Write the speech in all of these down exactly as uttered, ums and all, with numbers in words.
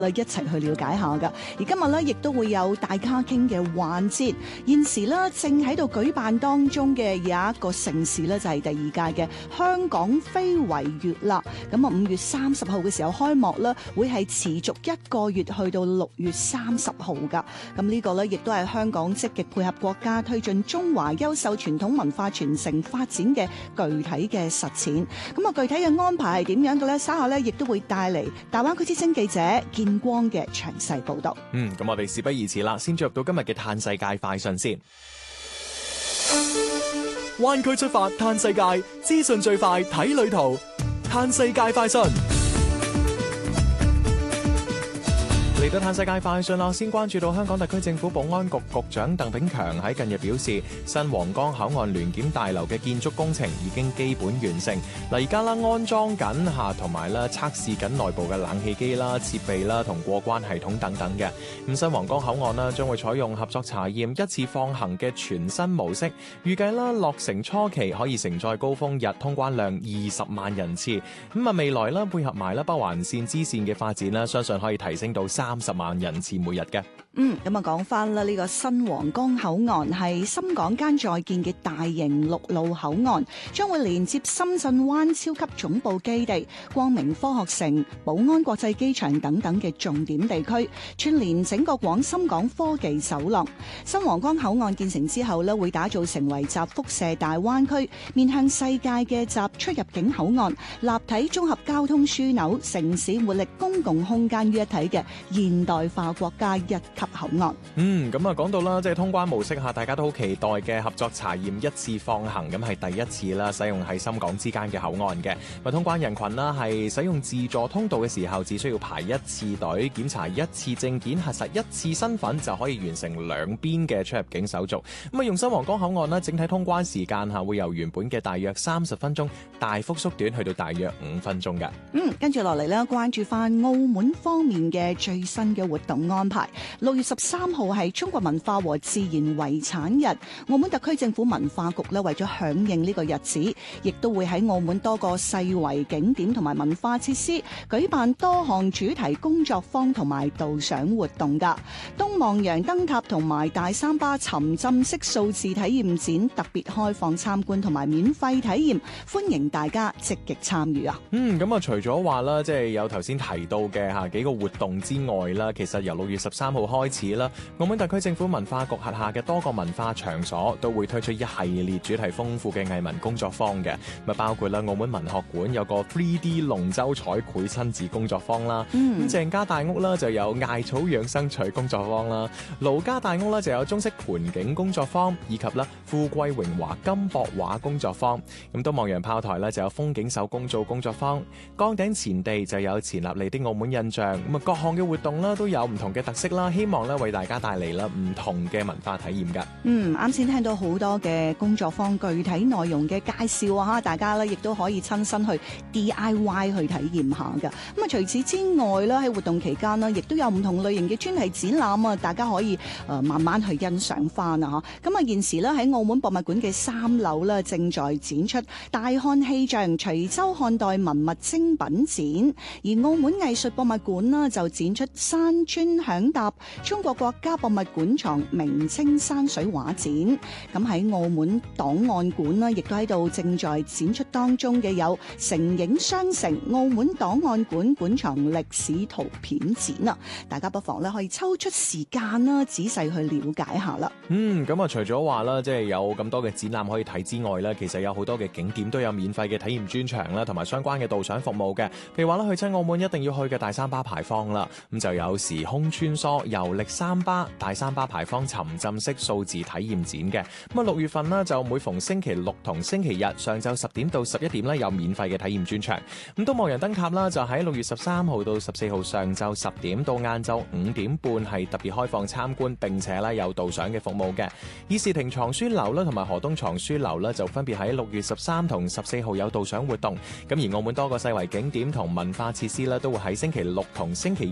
一齊去了解下噶。而今日咧，亦都會有大家傾嘅環節。現時咧正喺度舉辦當中嘅有一個盛事咧，就係第二屆嘅香港非遺月啦。咁啊，五月三十號嘅時候開幕啦，會係持續一個月去到六月三十號噶。咁呢個咧，亦都係香港積極配合國家推進中華優秀傳統文化傳承發展嘅具體嘅實踐。咁啊，具體嘅安排係點樣嘅咧？稍後咧，亦都會帶嚟大灣區之聲記者見光嘅詳細報道。 嗯，咁我哋事不宜遲啦，先進入到今日嘅嘆世界快訊先。灣區出發嘆世界，資訊最快睇旅途，嘆世界快訊。嚟到嘆世界快訊啦，先關注到香港特區政府保安局局長鄧炳強喺近日表示，新皇崗口岸聯檢大樓嘅建築工程已經基本完成。嗱，而家啦安裝緊嚇，同埋啦測試緊內部嘅冷氣機啦、設備啦同過關系統等等嘅。咁新皇崗口岸啦將會採用合作查驗一次放行嘅全新模式，預計啦落成初期可以承載高峰日通關量二十萬人次。咁啊未來啦配合埋啦北環線支線嘅發展啦，相信可以提升到三十萬人次每日嘅。 嗯，咁啊講翻啦，呢個新皇崗口岸係深港間再建嘅大型陸路口岸，將會連接深圳灣超級總部基地、光明科學城、寶安國際機場等等嘅重點地區，串聯整個廣深港科技走廊。新皇崗口岸建成之後呢，會打造成為集輻射大灣區、面向世界嘅集出入境口岸、立體綜合交通樞紐、城市活力公共空間於一體嘅現代化國家一級口岸。 嗯，咁啊講到啦，即係通關模式下，大家都好期待嘅合作查驗一次放行，咁係第一次啦，使用喺深港之間嘅口岸嘅。咪通關人群啦，係使用自助通道嘅時候，只需要排一次隊，檢查一次證件，核實一次身份，就可以完成兩邊嘅出入境手續。咁啊，用新皇崗口岸啦，整體通關時間嚇會由原本嘅大約三十分鐘大幅縮短，去到大約五分鐘嘅。 嗯，跟住落嚟咧，關注翻澳門方面嘅最新嘅活動安排。六月十三號係中國文化和自然遺產日，澳門特區政府文化局咧為咗響應呢個日子，亦都會喺澳門多個世遺景點同埋文化設施舉辦多項主題工作坊同埋導賞活動噶。東望洋燈塔同埋大三巴沉浸式數字體驗展特別開放參觀同埋免費體驗，歡迎大家積極參與啊！ 嗯，咁啊，除咗話啦，即係有頭先提到嘅嚇幾個活動之外啦，其實由六月十三號開始啦，澳門特區政府文化局轄下嘅多個文化場所都會推出一系列主題豐富嘅藝文工作坊嘅，咁包括啦澳門文學館有個 三 D 龍舟彩繪親子工作坊啦，咁、嗯、鄭家大屋啦就有艾草養生取工作坊啦，盧家大屋啦就有中式盆景工作坊，以及啦富貴榮華金箔畫工作坊。咁東望洋炮台咧就有風景手工做工作坊，崗頂前地就有錢立利的澳門印象。咁啊各項嘅活動啦都有唔同嘅特色啦，希望咧為大家帶嚟啦唔同嘅文化體驗噶。 嗯，啱先聽到好多嘅工作坊具體內容嘅介紹啊，大家咧亦都可以親身去 D I Y 去體驗下噶。咁啊，除此之外咧，喺活動期間咧，亦都有唔同類型嘅專題展覽啊，大家可以誒、呃、慢慢去欣賞翻啊。嚇，咁啊現時咧喺澳門博物館嘅三樓咧正在展出大漢氣象徐州漢代文物精品展，而澳門藝術博物館呢就展出山川響搭中國國家博物館藏明清山水畫展。咁喺澳門檔案館呢亦都喺度正在展出當中嘅有成影雙城澳門檔案館館藏歷史圖片展啊！大家不妨咧可以抽出時間啦，仔細去了解下啦。 嗯，咁啊，除咗話啦，即係有咁多嘅展覽可以睇之外咧，其實有好多嘅景點都有免費嘅體驗專場啦，同埋相關嘅導賞服務嘅。譬如話咧，去親澳門一定要去嘅大三巴牌坊啦，咁就有時空穿梭遊歷三巴、大三巴牌坊沉浸式數字體驗展嘅。咁啊，六月份呢，就每逢星期六同星期日上晝十點到十一點咧有免費嘅體驗專場。咁東望洋燈塔啦，就喺六月十三號到十四號上晝十點到晏晝五點半係特別開放參觀，並且咧有導賞嘅服務嘅。議事亭藏書樓啦同埋河東藏書樓咧就分別喺六月十三同十四號有導賞活動。咁而澳門多個世遺景點同文化設施咧都會喺星期六同星期日有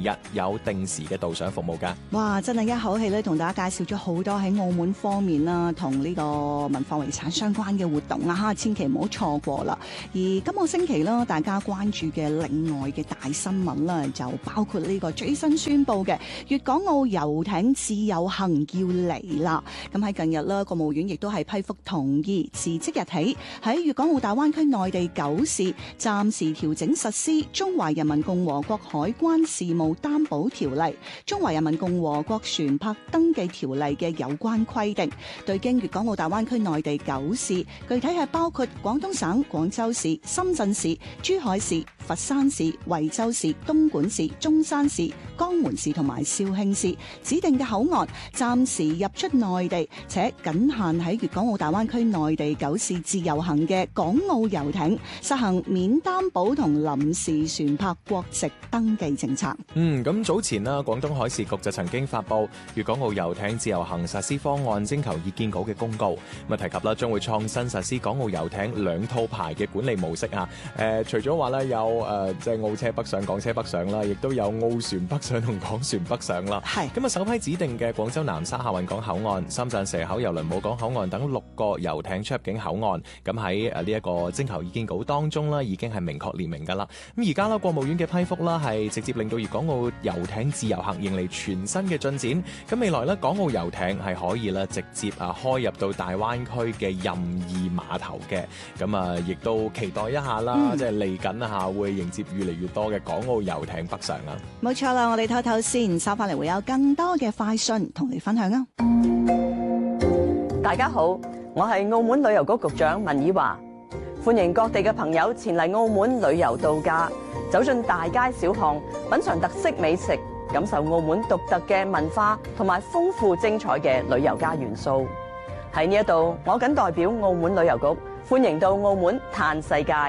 有定時嘅導賞服務㗎。 哇！真係一口氣咧，同大家介紹咗好多喺澳門方面啦，同呢個文化遺產相關嘅活動啊，嚇，千祈唔好錯過啦。而今個星期啦，大家關注嘅另外嘅大新聞啦，就包括呢個最新宣布嘅粵港澳遊艇自由行要嚟啦。咁喺近日啦，國務院亦都係批覆同意，自即日起喺粵港澳大灣區內地九市暫時調整實施《中華人民共和國海關事務擔保條例》、《中華人民共和國船舶登記條例》嘅有關規定，對經粵港澳大灣區內地九市，具體係包括廣東省廣州市、深圳市、珠海市、佛山市、惠州市、東莞市、中山市、江門市同埋肇慶市指定嘅口岸，暫時入出內地，且僅限喺粵港澳大灣區內地九市自由行嘅港澳遊艇，實行免擔保同臨時船舶國籍登記政策。 嗯，咁早前啦，廣東海事局就曾經發布粵港澳遊艇自由行實施方案徵求意見稿嘅公告，咁啊提及啦，將會創新實施港澳遊艇兩套牌嘅管理模式啊。誒、呃，除咗話咧有誒即係澳車北上、港車北上啦，亦都有澳船北上同港船北上啦。係咁啊，首批指定嘅廣州南沙客運港口岸、深圳蛇口郵輪母港口岸等六個遊艇出入境口岸，咁喺誒呢一個徵求意見稿當中啦，已經係明確列明㗎啦。咁而家啦，國務院嘅批覆啦，係直接令到粵港澳遊艇自由行迎嚟全新嘅進展。咁未來咧，港澳遊艇係可以咧直接啊開入到大灣區嘅任意碼頭嘅。咁啊，亦都期待一下啦，嗯、即係嚟緊啊，會迎接越嚟越多嘅港澳遊艇北上啊！ 冇錯啦，我哋唞唞先，收翻嚟會有更多嘅快訊同你分享啊！ 大家好，我係澳門旅遊局局長文以華，歡迎各地嘅朋友前嚟澳門旅遊度假，走進大街小巷，品嘗特色美食，感受澳門獨特嘅文化同埋豐富精彩嘅旅遊加元素。喺呢一度，我謹代表澳門旅遊局歡迎到澳門嘆世界。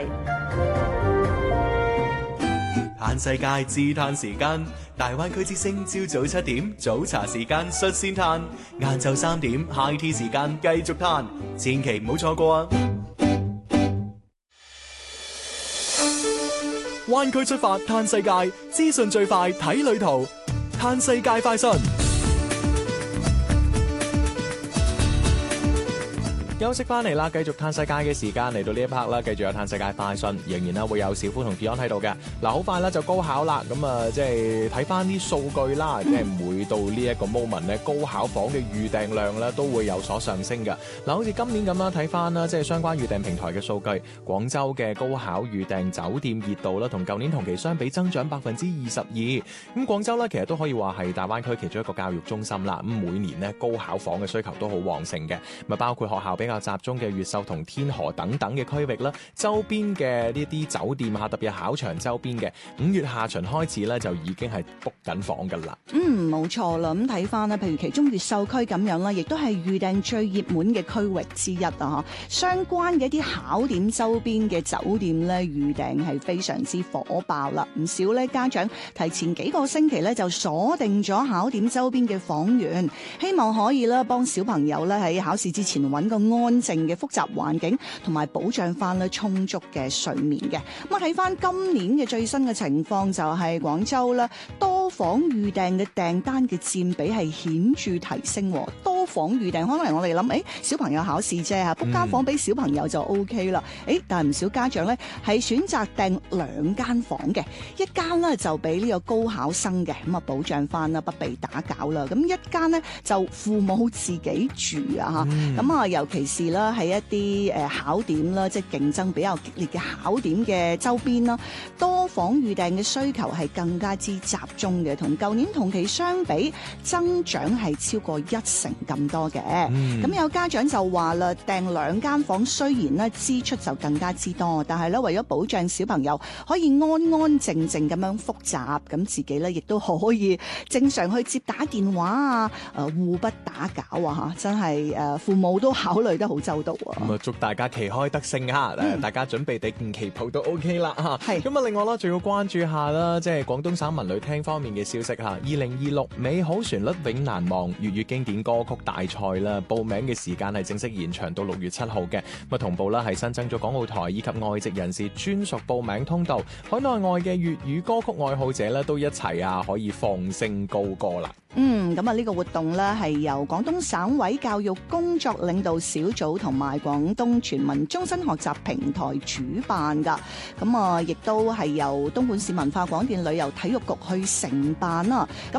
嘆世界自嘆時間，大灣區之聲朝早七點早茶時間率先嘆，晏晝三點 high tea 時間繼續嘆，千祈唔好錯過啊！灣區出發嘆世界，資訊最快睇旅途，嘆世界快訊。 休息翻嚟啦，繼續嘆世界嘅時間嚟到呢一 part 啦，繼續有嘆世界快訊，仍然啦會有小夫同 Beyond 喺度嘅。嗱，好快啦就高考啦，咁啊即係睇翻啲數據啦，即係每到呢一個 moment 咧，高考房嘅預訂量咧都會有所上升嘅。嗱，好似今年咁啦，睇翻啦，即係相關預訂平台嘅數據，廣州嘅高考預訂酒店熱度啦，同舊年同期相比增長百分之二十二。咁廣州咧其實都可以話係大灣區其中一個教育中心啦。咁每年咧高考房嘅需求都好旺盛嘅，咁啊包括學校比較集中嘅越秀同天河等等嘅區域啦，周邊嘅呢啲酒店啊，特別係考場周邊嘅，五月下旬開始咧就已經係 book 緊房噶啦。 嗯，冇錯啦。咁睇翻咧，譬如其中越秀區咁樣啦，亦都係預訂最熱門嘅區域之一啊！相關嘅一啲考點周邊嘅酒店咧，預訂係非常之火爆啦。唔少咧家長提前幾個星期咧就鎖定咗考點周邊嘅房源，希望可以咧幫小朋友咧喺考試之前揾個安靜嘅複雜環境，同埋保障翻咧充足嘅睡眠嘅。咁啊睇翻今年嘅最新嘅情況，就係廣州咧多房預訂嘅訂單嘅佔比係顯著提升。多房預訂可能我哋諗，誒小朋友考試啫嚇，book間房俾小朋友就 O K 啦。誒，但係唔少家長咧係選擇訂兩間房嘅，一間咧就俾呢個高考生嘅，咁啊保障翻啦，不被打攪啦。咁一間咧就父母自己住啊嚇。咁啊、嗯，尤其是啦喺一啲誒考點啦，即係競爭比較激烈嘅考點嘅周邊啦，多房預訂嘅需求係更加之集中嘅，同舊年同期相比增長係超過一成咁多嘅。咁、嗯、有家長就話啦，訂兩間房雖然咧支出就更加之多，但係咧為咗保障小朋友可以安安靜靜咁樣復習，咁自己咧亦都可以正常去接打電話啊，誒互不打攪啊嚇，真係誒父母都考慮得好周到啊！ 咁啊，祝大家旗開得勝嚇！誒、嗯，大家準備定件旗袍都 OK 啦嚇。係咁啊，另外啦，仲要關注下啦，即係廣東省文旅廳方面嘅消息嚇。二零二六美好旋律永難忘粵語經典歌曲大賽啦，報名嘅時間係正式延長到六月七號嘅。咁啊同步啦係新增咗港澳台以及外籍人士專屬報名通道，海內外嘅粵語歌曲愛好者咧都一齊啊可以放聲高歌啦。 嗯，咁啊呢個活動呢係由廣東省委教育工作領導小組同埋廣東全民終身學習平台主辦噶，咁啊亦都係由東莞市文化廣電旅遊體育局去承辦啦。咁